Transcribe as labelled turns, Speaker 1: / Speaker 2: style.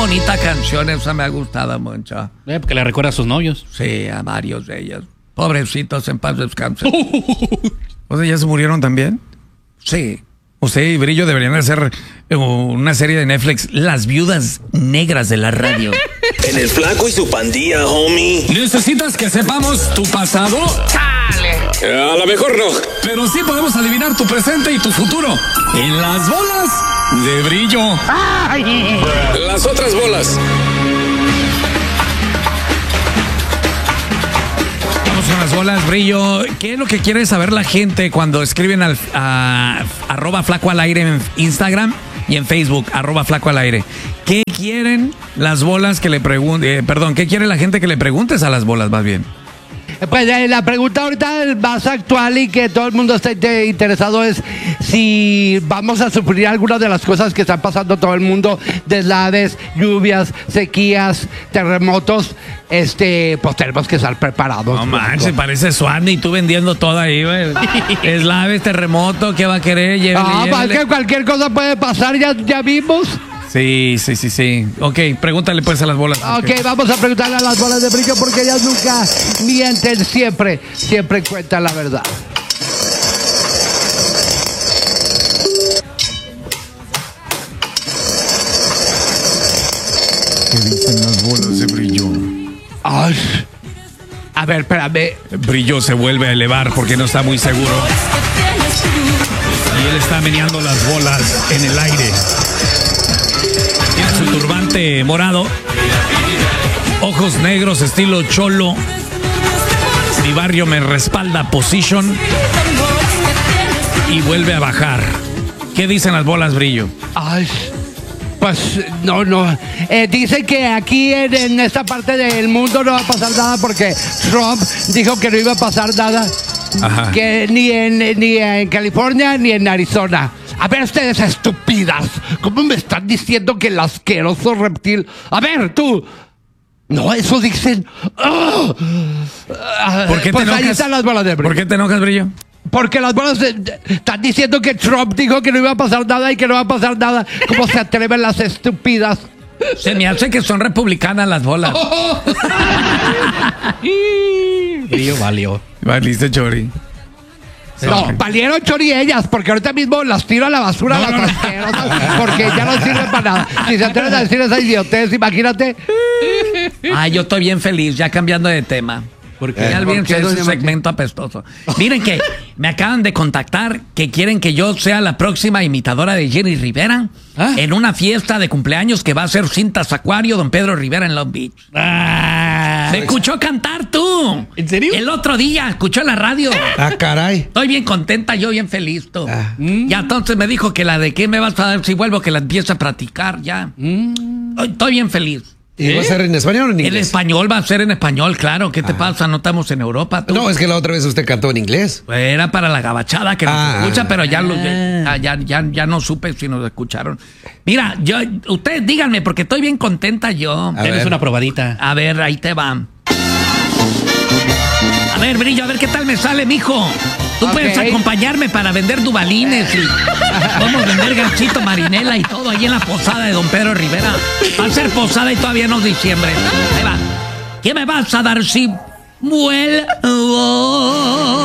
Speaker 1: bonita canción, esa me ha gustado mucho.
Speaker 2: Porque le recuerda a sus novios.
Speaker 1: Sí, a varios de ellos. Pobrecitos, en paz descansen.
Speaker 3: O sea, ¿ya se murieron también?
Speaker 1: Sí.
Speaker 3: Usted y Brillo deberían hacer una serie de Netflix, Las Viudas Negras de la Radio.
Speaker 4: En el Flaco y su pandilla, homie.
Speaker 5: ¿Necesitas que sepamos tu pasado?
Speaker 4: A lo mejor no.
Speaker 5: Pero sí podemos adivinar tu presente y tu futuro. En las bolas de Brillo.
Speaker 4: Las otras bolas.
Speaker 3: Vamos con las bolas, Brillo. ¿Qué es lo que quiere saber la gente cuando escriben a @Flaco al Aire en Instagram y en Facebook, @Flaco al Aire? ¿Qué quieren las bolas que le pregunten? ¿Qué quiere la gente que le preguntes a las bolas, más bien?
Speaker 6: Pues la pregunta ahorita más actual y que todo el mundo está interesado es si vamos a sufrir algunas de las cosas que están pasando todo el mundo: deslaves, lluvias, sequías, terremotos. Pues tenemos que estar preparados.
Speaker 3: No manches, parece Swan y tú vendiendo todo ahí, güey. Deslaves, terremoto, ¿qué va a querer?
Speaker 6: Más que cualquier cosa puede pasar, ya vimos.
Speaker 3: Sí. Ok, pregúntale pues a las bolas.
Speaker 6: Ok, vamos a preguntarle a las bolas de Brillo porque ellas nunca mienten, siempre cuentan la verdad.
Speaker 3: ¿Qué dicen las bolas de Brillo?
Speaker 6: Ay, a ver, espérame.
Speaker 3: Brillo se vuelve a elevar porque no está muy seguro. Y él está meneando las bolas en el aire. Tiene su turbante morado, ojos negros estilo cholo. Mi barrio me respalda position. Y vuelve a bajar. ¿Qué dicen las bolas, Brillo?
Speaker 6: Ay, pues no. Dicen que aquí en esta parte del mundo no va a pasar nada porque Trump dijo que no iba a pasar nada.
Speaker 3: Ajá.
Speaker 6: Que ni en California ni en Arizona. A ver, ustedes estúpidas, ¿cómo me están diciendo que el asqueroso reptil? A ver, tú. No, eso dicen. ¡Oh!
Speaker 3: ¿Por qué te
Speaker 6: pues
Speaker 3: enojas?
Speaker 6: ahí están las bolas de Brillo.
Speaker 3: ¿Por qué te enojas, Brillo?
Speaker 6: Porque las bolas están diciendo que Trump dijo que no iba a pasar nada y que no va a pasar nada. ¿Cómo se atreven las estúpidas?
Speaker 1: Se me hace que son republicanas las bolas.
Speaker 2: Brillo valió.
Speaker 3: Valiste, Chori.
Speaker 6: No, valieron chori ellas, porque ahorita mismo las tiro a la basura, las asquerosas, porque ya no sirven para nada. Si se atreven a decir esa idiotez, imagínate.
Speaker 1: Ay, yo estoy bien feliz, ya cambiando de tema. Porque ya olvídense de ese segmento apestoso. Miren que me acaban de contactar que quieren que yo sea la próxima imitadora de Jenny Rivera en una fiesta de cumpleaños que va a ser Cintas Acuario, Don Pedro Rivera en Long Beach. Me escuchó cantar tú.
Speaker 2: ¿En serio?
Speaker 1: El otro día, escuchó en la radio.
Speaker 7: Caray.
Speaker 1: Estoy bien contenta, yo bien feliz tú. Ya entonces me dijo que la de qué me vas a dar si vuelvo, que la empiece a practicar ya. Estoy bien feliz.
Speaker 7: ¿Y va a ser en español o en inglés?
Speaker 1: En español, va a ser en español, claro. ¿Qué te pasa? No estamos en Europa. ¿Tú?
Speaker 7: No, es que la otra vez usted cantó en inglés.
Speaker 1: Era para la gabachada que nos escucha, pero ya no supe si nos escucharon. Mira, ustedes díganme, porque estoy bien contenta yo.
Speaker 2: Tienes una probadita.
Speaker 1: A ver, ahí te va. A ver, Brillo, a ver qué tal me sale, mijo. Tú puedes acompañarme para vender dubalines y vamos a vender ganchito, marinela y todo ahí en la posada de Don Pedro Rivera. Va a ser posada y todavía no es diciembre. Ahí va. ¿Qué me vas a dar si vuelvo?